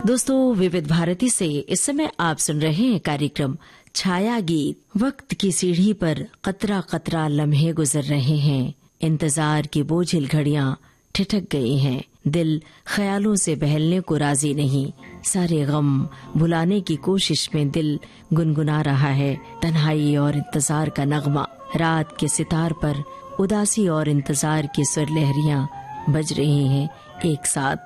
दोस्तों, विविध भारती से इस समय आप सुन रहे हैं कार्यक्रम छाया गीत। वक्त की सीढ़ी पर कतरा कतरा लम्हे गुजर रहे हैं, इंतजार की बोझिल घड़ियां ठिठक गई हैं, दिल ख्यालों से बहलने को राजी नहीं, सारे गम भुलाने की कोशिश में दिल गुनगुना रहा है तन्हाई और इंतजार का नगमा। रात के सितार पर उदासी और इंतजार की सुर लहरियां बज रही हैं एक साथ।